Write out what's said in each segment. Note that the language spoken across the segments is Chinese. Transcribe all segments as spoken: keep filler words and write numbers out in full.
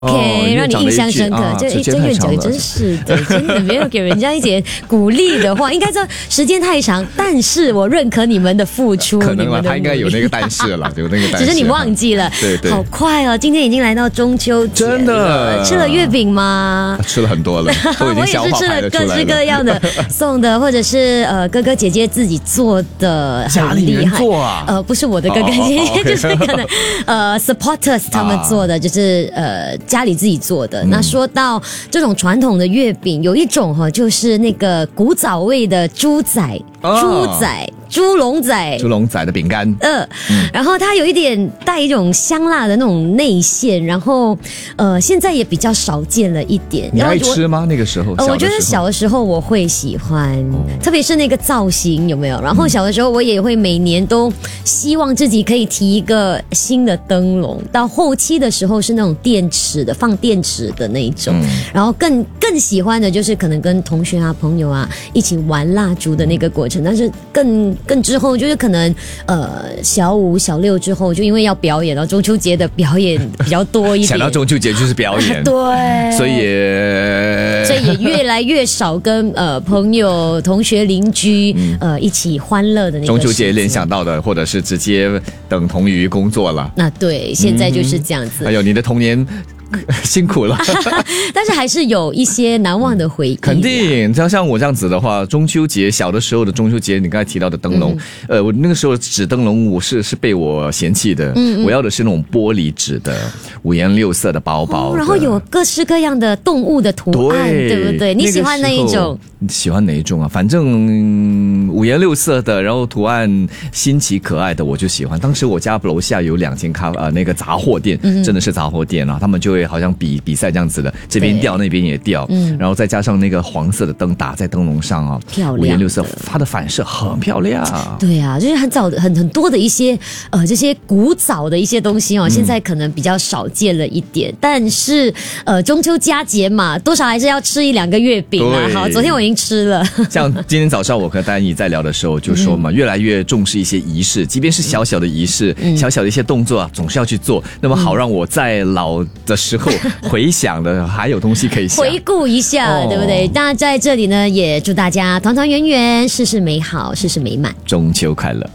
OK，、哦、让你印象深刻。 啊、 这一真越讲真是的，真的没有给人家一点鼓励的话，应该说时间太长，但是我认可你们的付出。 可能了，他应该有那个但是了，有那个但是。 只是你忘记了。 对对。 好快哦，今天已经来到中秋节了。 真的。 吃了月饼吗？ 吃了很多了，都已经消化排了出来了。 我也是吃了各式各样的送的，或者是呃哥哥姐姐自己做的， 家里人做啊？ 呃，不是我的哥哥姐姐，哦、就是可能呃 supporters 他们做的，啊、就是呃。家里自己做的。那说到这种传统的月饼，有一种哈，就是那个古早味的猪仔、猪仔、猪笼仔、 猪笼仔的饼干。 呃，嗯、然后它有一点带一种香辣的那种内馅，然后呃，现在也比较少见了一点。 你爱吃吗？那个时候， 呃，我觉得小的时候我会喜欢，哦、特别是那个造型有没有？然后小的时候我也会每年都希望自己可以提一个新的灯笼。到后期的时候是那种电池的，放电池的那一种。嗯、然后更更喜欢的就是可能跟同学啊、朋友啊一起玩蜡烛的那个过程。但是更更之后就是可能呃小五、小六之后，就因为要表演，然后中秋节的表演比较多一点。 想到中秋节就是表演， 对， 所以也所以也越来越少跟呃朋友、同学、邻居、嗯、呃一起欢乐的那个。 中秋节联想到的，或者是直接等同于工作了。 那对，现在就是这样子。 还有你的童年。辛苦了但是还是有一些难忘的回忆。 肯定，像像我这样子的话，中秋节小的时候的中秋节，你刚才提到的灯笼，嗯、呃，我那个时候纸灯笼我是是被我嫌弃的，嗯嗯我要的是那种玻璃纸的，五颜六色的薄薄的、哦， 然后有各式各样的动物的图案，对, 对不对？你喜欢哪一种？ 你喜欢哪一种啊？反正五颜六色的，然后图案新奇可爱的，我就喜欢。当时我家楼下有两间咖呃那个杂货店，嗯、真的是杂货店啊，他们就会好像比比赛这样子的，这边掉那边也掉，嗯，然后再加上那个黄色的灯打在灯笼上啊， 漂亮， 五颜六色，它的反射很漂亮。 对啊，就是很早的很很多的一些呃这些古早的一些东西哦，嗯、现在可能比较少见了一点，但是呃中秋佳节嘛，多少还是要吃一两个月饼啊。好，昨天我已经吃了。 像今天早上我和丹姨在聊的时候就说嘛，嗯、越来越重视一些仪式，即便是小小的仪式，嗯、小小的一些动作啊，总是要去做，那么好让我在老的时候回想的还有东西可以想回顾一下，哦、对不对？那在这里呢，也祝大家团团圆圆，事事美好，事事美满， 中秋快乐。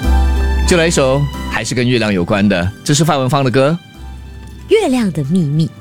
就来一首还是跟月亮有关的，这是范文芳的歌《 月亮的秘密》。